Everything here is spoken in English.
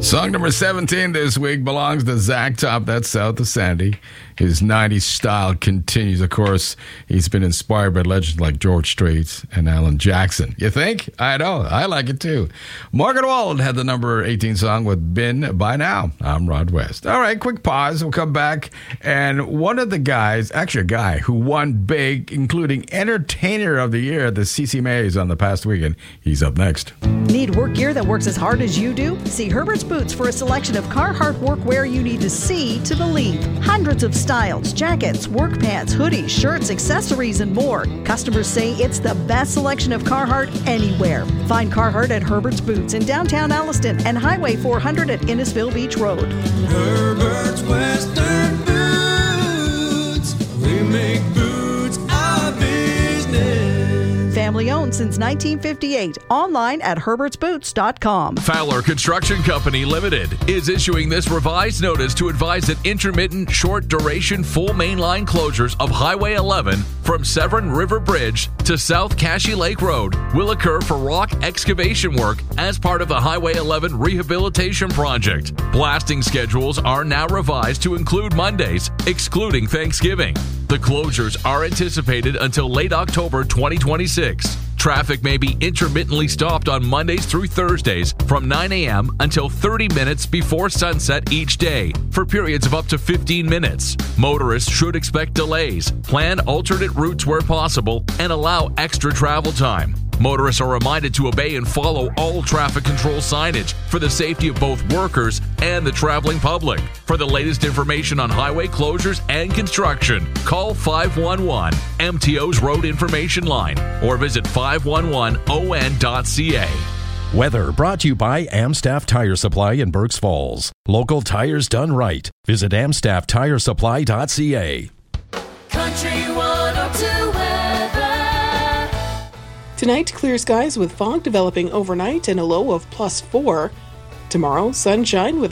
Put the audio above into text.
Song number 17 this week belongs to Zach Top. That's South of Sandy. His 90s style continues. Of course, he's been inspired by legends like George Strait and Alan Jackson. You think? I know. I like it too. Morgan Wallen had the number 18 song with Been By Now. I'm Rod West. All right, quick pause. We'll come back. And one of the guys, actually a guy who won big, including Entertainer of the Year at the CCMAs on the past weekend, he's up next. Need work gear that works as hard as you do? See Herbert's Boots for a selection of Carhartt workwear you need to see to believe. Hundreds of styles, jackets, work pants, hoodies, shirts, accessories, and more. Customers say it's the best selection of Carhartt anywhere. Find Carhartt at Herbert's Boots in downtown Alliston and Highway 400 at Innisfil Beach Road. Herbert's Western Boots. We make boots our business. Family owned since 1958. Online at herbertsboots.com. Fowler Construction Company Limited is issuing this revised notice to advise that intermittent, short-duration, full mainline closures of Highway 11 from Severn River Bridge to South Cashy Lake Road will occur for rock excavation work as part of the Highway 11 rehabilitation project. Blasting schedules are now revised to include Mondays, excluding Thanksgiving. The closures are anticipated until late October 2026. Traffic may be intermittently stopped on Mondays through Thursdays from 9 a.m. until 30 minutes before sunset each day for periods of up to 15 minutes. Motorists should expect delays, plan alternate routes where possible, and allow extra travel time. Motorists are reminded to obey and follow all traffic control signage for the safety of both workers and the traveling public. For the latest information on highway closures and construction, call 511 MTO's Road Information Line or visit 511on.ca. Weather brought to you by Amstaff Tire Supply in Berks Falls. Local tires done right. Visit amstafftiresupply.ca. Country 102 weather. Tonight, clear skies with fog developing overnight and a low of +4. Tomorrow, sunshine with